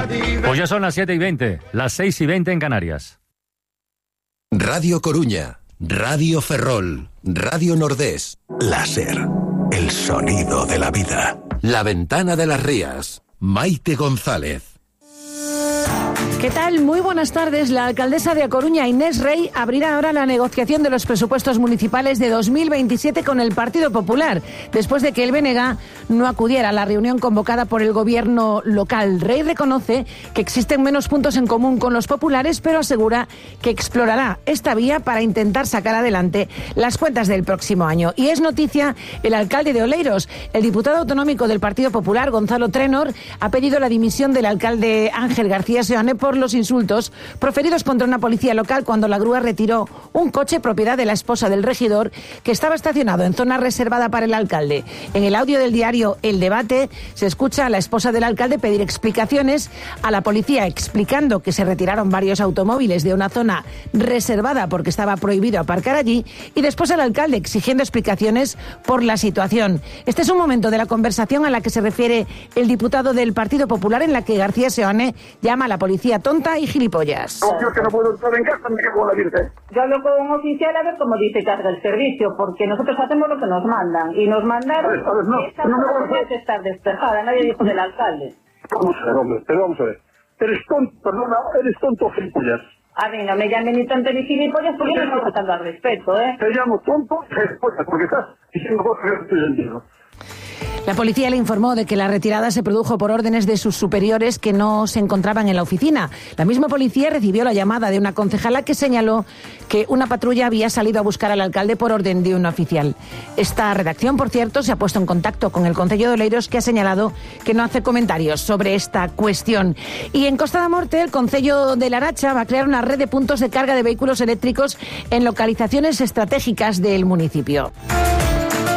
Pues ya son las 7:20, las 6:20 en Canarias. Radio Coruña, Radio Ferrol, Radio Nordés. Láser, el sonido de la vida. La Ventana de las Rías, Maite González. ¿Qué tal? Muy buenas tardes. La alcaldesa de A Coruña, Inés Rey, abrirá ahora la negociación de los presupuestos municipales de 2027 con el Partido Popular, después de que el BNG no acudiera a la reunión convocada por el gobierno local. Rey reconoce que existen menos puntos en común con los populares, pero asegura que explorará esta vía para intentar sacar adelante las cuentas del próximo año. Y es noticia el alcalde de Oleiros. El diputado autonómico del Partido Popular, Gonzalo Trenor, ha pedido la dimisión del alcalde Ángel García Seoane por los insultos proferidos contra una policía local cuando la grúa retiró un coche propiedad de la esposa del regidor que estaba estacionado en zona reservada para el alcalde. En el audio del diario El Debate se escucha a la esposa del alcalde pedir explicaciones a la policía, explicando que se retiraron varios automóviles de una zona reservada porque estaba prohibido aparcar allí, y después al alcalde exigiendo explicaciones por la situación. Este es un momento de la conversación a la que se refiere el diputado del Partido Popular, en la que García Seoane llama a la policía tonta y gilipollas. Yo que no puedo estar en casa, me quedo con la Virgen. Yo hablo con un oficial a ver cómo dice que haga el servicio, porque nosotros hacemos lo que nos mandan, y nos mandaron esa zona que estar despejada, nadie dijo del alcalde. Vamos a ver, hombre, pero vamos a ver. Eres tonto gilipollas. A mí no me llamen ni tonto ni gilipollas, porque no estoy faltando al respeto, ¿eh? Te llamo tonto gilipollas, porque estás diciendo cosas que no estoy entendiendo. La policía le informó de que la retirada se produjo por órdenes de sus superiores que no se encontraban en la oficina. La misma policía recibió la llamada de una concejala que señaló que una patrulla había salido a buscar al alcalde por orden de un oficial. Esta redacción, por cierto, se ha puesto en contacto con el Concello de Oleiros, que ha señalado que no hace comentarios sobre esta cuestión. Y en Costa da Morte, el Concello de Laracha va a crear una red de puntos de carga de vehículos eléctricos en localizaciones estratégicas del municipio.